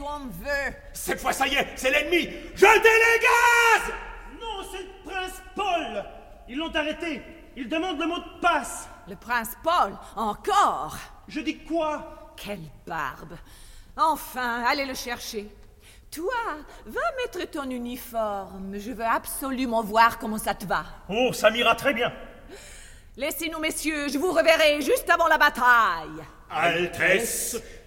on me veut. Cette fois, ça y est, c'est l'ennemi. Jetez les gaz! Non, c'est le prince Paul. Ils l'ont arrêté. Il demande le mot de passe. Le prince Paul, encore? Je dis quoi? Quelle barbe. Enfin, allez le chercher. Toi, va mettre ton uniforme. Je veux absolument voir comment ça te va. Oh, ça m'ira très bien. Laissez-nous, messieurs, je vous reverrai juste avant la bataille. Altesse,